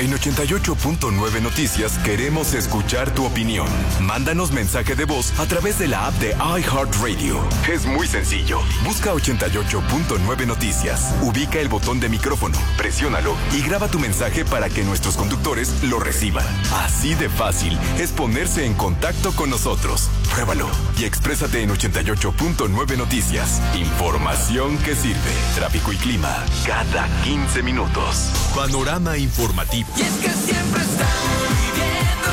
En 88.9 Noticias queremos escuchar tu opinión. Mándanos mensaje de voz a través de la app de iHeartRadio. Es muy sencillo. Busca 88.9 Noticias. Ubica el botón de micrófono, presiónalo y graba tu mensaje para que nuestros conductores lo reciban. Así de fácil es ponerse en contacto con nosotros. Pruébalo y exprésate en 88.9 Noticias. Información que sirve. Tráfico y clima cada 15 minutos. Panorama informativo. Y es que siempre estamos viviendo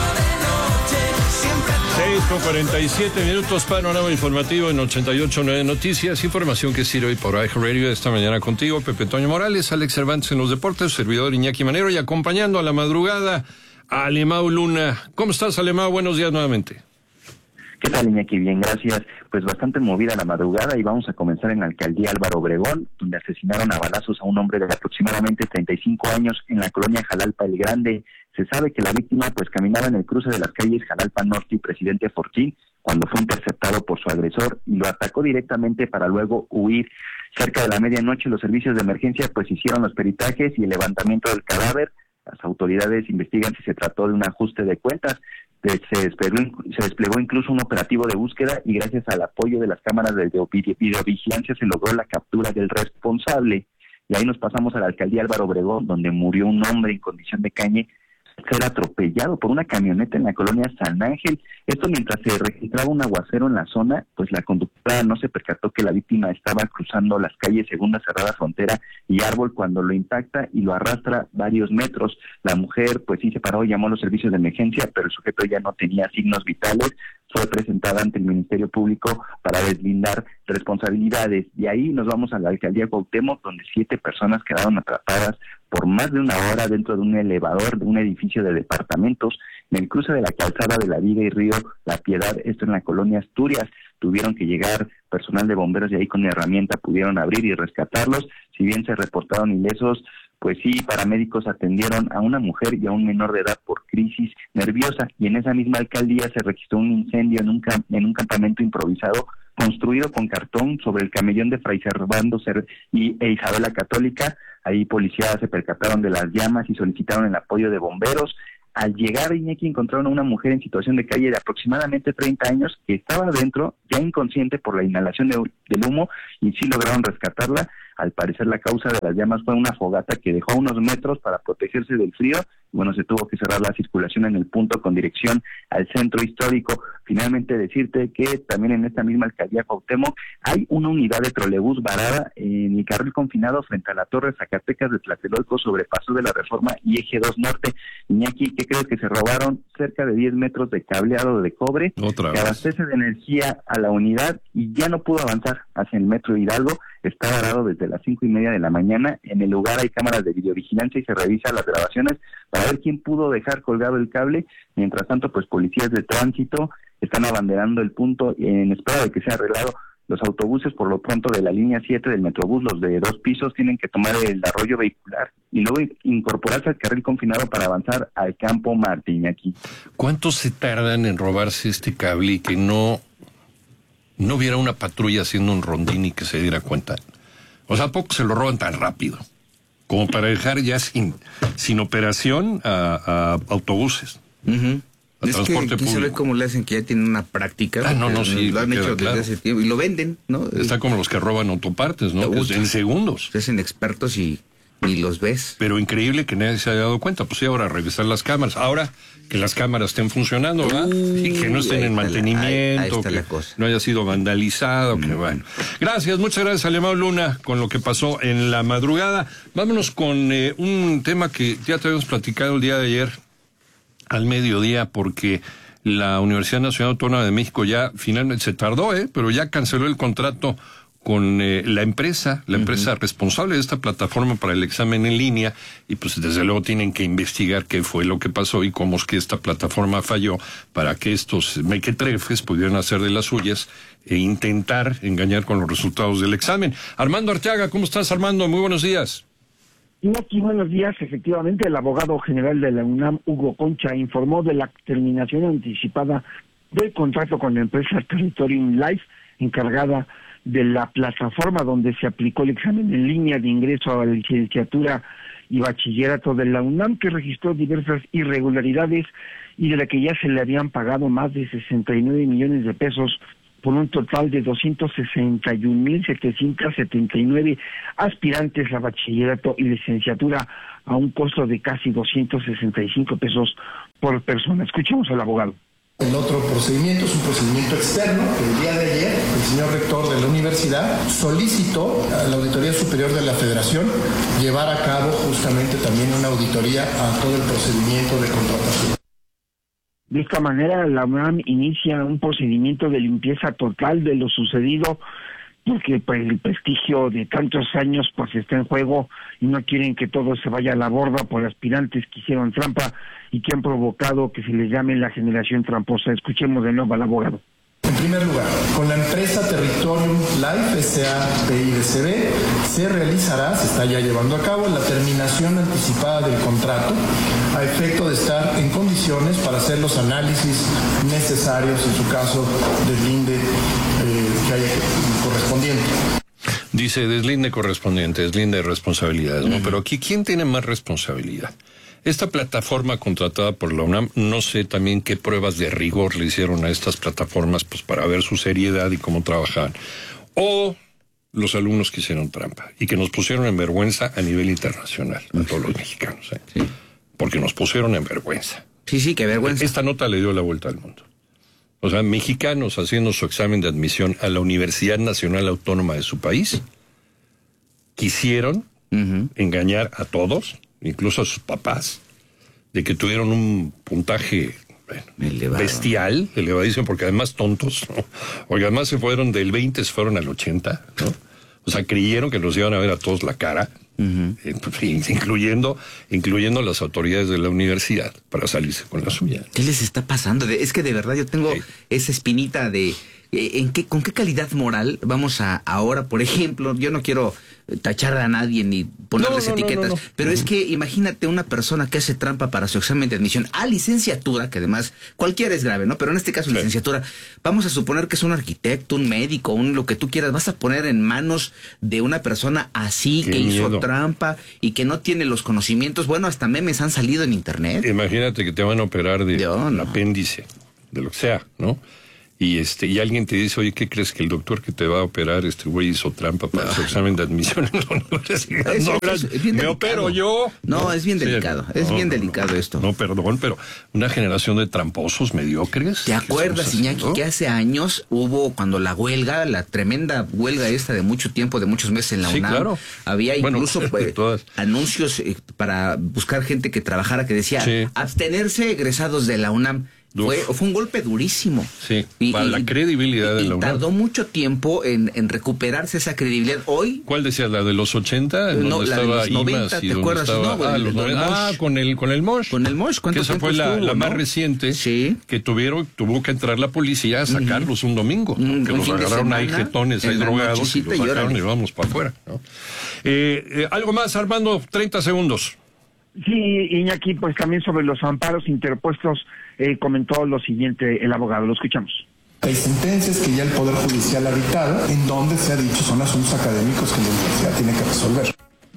de noche, siempre. 6:47, panorama informativo en 88.9 Noticias, información que sirve por iHeartRadio esta mañana contigo, Pepe Toño Morales, Alex Cervantes en los deportes, servidor Iñaki Manero y acompañando a la madrugada a Alemão Luna. ¿Cómo estás, Alemão? Buenos días nuevamente. ¿Qué tal, Iñaki? Bien, gracias. Pues bastante movida la madrugada y vamos a comenzar en la alcaldía Álvaro Obregón, donde asesinaron a balazos a un hombre de aproximadamente 35 años en la colonia Jalalpa el Grande. Se sabe que la víctima pues caminaba en el cruce de las calles Jalalpa Norte y Presidente Fortín cuando fue interceptado por su agresor y lo atacó directamente para luego huir. Cerca de la medianoche los servicios de emergencia pues hicieron los peritajes y el levantamiento del cadáver. Las autoridades investigan si se trató de un ajuste de cuentas. Se desplegó incluso un operativo de búsqueda y gracias al apoyo de las cámaras de videovigilancia se logró la captura del responsable. Y ahí nos pasamos a la alcaldía Álvaro Obregón, donde murió un hombre en condición de calle ser atropellado por una camioneta en la colonia San Ángel. Esto mientras se registraba un aguacero en la zona, pues la conductora no se percató que la víctima estaba cruzando las calles Segunda Cerrada Frontera y Árbol cuando lo impacta y lo arrastra varios metros. La mujer pues sí se paró y llamó a los servicios de emergencia, pero el sujeto ya no tenía signos vitales. Fue presentada ante el Ministerio Público para deslindar responsabilidades. Y ahí nos vamos a la alcaldía Cuauhtémoc, donde 7 personas quedaron atrapadas por más de una hora dentro de un elevador de un edificio de departamentos en el cruce de la calzada de la Viga y Río La Piedad, esto en la colonia Asturias. Tuvieron que llegar personal de bomberos y ahí con herramienta pudieron abrir y rescatarlos. Si bien se reportaron ilesos, pues sí, paramédicos atendieron a una mujer y a un menor de edad por crisis nerviosa. Y en esa misma alcaldía se registró un incendio en un campamento improvisado construido con cartón sobre el camellón de Fray Servando e Isabel la Católica. Ahí policías se percataron de las llamas y solicitaron el apoyo de bomberos. Al llegar, Iñaki, encontraron a una mujer en situación de calle de aproximadamente 30 años que estaba adentro, ya inconsciente por la inhalación del humo, y sí lograron rescatarla. Al parecer la causa de las llamas fue una fogata que dejó a unos metros para protegerse del frío. Bueno, se tuvo que cerrar la circulación en el punto con dirección al centro histórico. Finalmente decirte que también en esta misma alcaldía Cuauhtémoc hay una unidad de trolebús varada en el carril confinado frente a la Torre Zacatecas de Tlatelolco sobre Paso de la Reforma y Eje 2 Norte. Iñaki, ¿qué crees? Que se robaron cerca de 10 metros de cableado de cobre que abastece de energía a la unidad y ya no pudo avanzar hacia el metro Hidalgo. Está varado desde las 5:30 de la mañana. En el lugar hay cámaras de videovigilancia y se revisan las grabaciones para ver quién pudo dejar colgado el cable. Mientras tanto, pues policías de tránsito están abanderando el punto en espera de que sea arreglado. Los autobuses, por lo pronto, de la línea 7 del Metrobús, los de 2 pisos, tienen que tomar el arroyo vehicular y luego incorporarse al carril confinado para avanzar al Campo Martín aquí. ¿Cuánto se tardan en robarse este cable y que no hubiera una patrulla haciendo un rondín y que se diera cuenta? O sea, ¿a poco se lo roban tan rápido? Como para dejar ya sin operación a autobuses. Uh-huh. A es transporte que público. Ve cómo le hacen, que ya tienen una práctica. Sí, lo han hecho claro. desde hace tiempo y lo venden, ¿no? Está como los que roban autopartes, ¿no? Que es en segundos. Se hacen expertos y los ves. Pero increíble que nadie se haya dado cuenta. Pues sí, ahora revisar las cámaras. Ahora que las cámaras estén funcionando, ¿verdad? Y que no estén en mantenimiento, ahí está que la cosa. no haya sido vandalizado, que bueno. Gracias, muchas gracias, Alemão Luna, con lo que pasó en la madrugada. Vámonos con un tema que ya te habíamos platicado el día de ayer al mediodía, porque la Universidad Nacional Autónoma de México ya finalmente se tardó, pero ya canceló el contrato con la empresa responsable de esta plataforma para el examen en línea, y pues desde luego tienen que investigar qué fue lo que pasó y cómo es que esta plataforma falló para que estos mequetrefes pudieran hacer de las suyas e intentar engañar con los resultados del examen. Armando Arteaga, ¿cómo estás, Armando? Muy buenos días. Y aquí, buenos días. Efectivamente, el abogado general de la UNAM, Hugo Concha, informó de la terminación anticipada del contrato con la empresa Territorium Life, encargada de la plataforma donde se aplicó el examen en línea de ingreso a la licenciatura y Bachillerato de la UNAM, que registró diversas irregularidades y de la que ya se le habían pagado más de 69 millones de pesos por un total de 261,779 aspirantes a bachillerato y licenciatura a un costo de casi 265 pesos por persona. Escuchemos al abogado. El otro procedimiento es un procedimiento externo. El día de ayer, el señor rector de la universidad solicitó a la Auditoría Superior de la Federación llevar a cabo justamente también una auditoría a todo el procedimiento de contratación. De esta manera, la UNAM inicia un procedimiento de limpieza total de lo sucedido, porque pues el prestigio de tantos años pues está en juego y no quieren que todo se vaya a la borda por aspirantes que hicieron trampa y que han provocado que se les llame la generación tramposa. Escuchemos de nuevo al abogado. En primer lugar, con la empresa Territorium Life S.A.P.I.D.C.B. se está ya llevando a cabo la terminación anticipada del contrato a efecto de estar en condiciones para hacer los análisis necesarios, en su caso, deslinde que haya correspondiente. Dice deslinde correspondiente, deslinde de responsabilidades, ¿no? Pero aquí, ¿quién tiene más responsabilidad? Esta plataforma contratada por la UNAM, no sé también qué pruebas de rigor le hicieron a estas plataformas pues para ver su seriedad y cómo trabajaban. O los alumnos que hicieron trampa y que nos pusieron en vergüenza a nivel internacional, a todos los mexicanos. Sí. Porque nos pusieron en vergüenza. Sí, qué vergüenza. Esta nota le dio la vuelta al mundo. O sea, mexicanos haciendo su examen de admisión a la Universidad Nacional Autónoma de su país quisieron engañar a todos, incluso a sus papás, de que tuvieron un puntaje bestial, elevadísimo, porque además tontos, ¿no? Porque además se fueron del 20, se fueron al 80, ¿no? O sea, creyeron que los iban a ver a todos la cara, incluyendo las autoridades de la universidad, para salirse con la suya. ¿Qué les está pasando? Es que de verdad yo tengo esa espinita de... ¿Con qué calidad moral vamos a ahora, por ejemplo, yo no quiero tachar a nadie ni ponerles etiquetas, pero es que imagínate una persona que hace trampa para su examen de admisión a licenciatura, que además cualquiera es grave, ¿no? Pero en este caso licenciatura, vamos a suponer que es un arquitecto, un médico, lo que tú quieras, vas a poner en manos de una persona así que hizo trampa y que no tiene los conocimientos. Bueno, hasta memes han salido en internet. Imagínate que te van a operar de apéndice, de lo que sea, ¿no? Y alguien te dice, oye, ¿qué crees? Que el doctor que te va a operar, güey hizo trampa para su examen de admisión en la universidad. ¿Me opero yo? No, es bien delicado. Es bien delicado esto. No, perdón, pero una generación de tramposos mediocres. ¿Te acuerdas, Iñaki, que hace años hubo, cuando la huelga, la tremenda huelga esta de mucho tiempo, de muchos meses en la UNAM? Claro. Había incluso anuncios para buscar gente que trabajara que decía, abstenerse egresados de la UNAM. Fue un golpe durísimo. Sí, para la credibilidad de la UNAM. Tardó mucho tiempo en recuperarse esa credibilidad. Hoy... ¿Cuál decías? ¿La de los 80? No, la de los 90, ¿te acuerdas? Los 90. Con el MOSH. Con el MOSH, que esa fue la más reciente, que tuvo que entrar la algo a sacarlos un domingo, que los agarraron ahí jetones, ahí drogados, y los sacaron y vamos para afuera, ¿no? Algo más, Armando, 30 segundos. Sí, Iñaki, pues también sobre los amparos interpuestos comentó lo siguiente el abogado, lo escuchamos. Hay sentencias que ya el Poder Judicial ha dictado, en donde se ha dicho son asuntos académicos que la universidad tiene que resolver.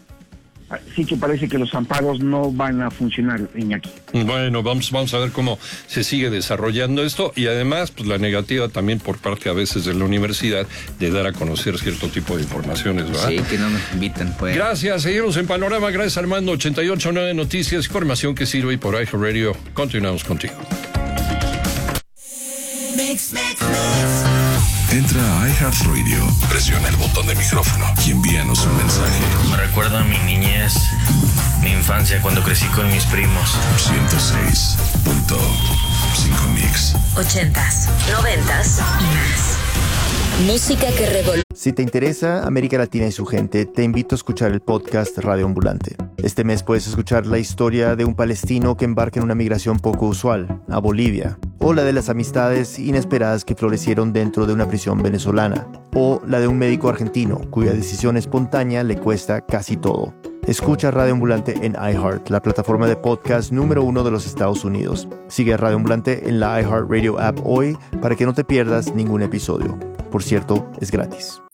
Sí que parece que los amparos no van a funcionar, Iñaki. Bueno, vamos a ver cómo se sigue desarrollando esto y además pues la negativa también por parte a veces de la universidad de dar a conocer cierto tipo de informaciones, ¿verdad? Sí, que no nos invitan. Pues. Gracias, seguimos en Panorama. Gracias, Armando. 88.9 Noticias, información que sirve y por iHeartRadio. Continuamos contigo. Entra a iHeartRadio, presiona el botón de micrófono y envíanos un mensaje. Me recuerda a mi niñez, mi infancia cuando crecí con mis primos. 106.5 Mix. 80s, 90s y más. Música que revoluciona. Si te interesa América Latina y su gente, te invito a escuchar el podcast Radio Ambulante. Este mes puedes escuchar la historia de un palestino que embarca en una migración poco usual, a Bolivia, o la de las amistades inesperadas que florecieron dentro de una prisión venezolana, o la de un médico argentino cuya decisión espontánea le cuesta casi todo. Escucha Radio Ambulante en iHeart, la plataforma de podcast número 1 de los Estados Unidos. Sigue a Radio Ambulante en la iHeartRadio app hoy para que no te pierdas ningún episodio. Por cierto, es gratis.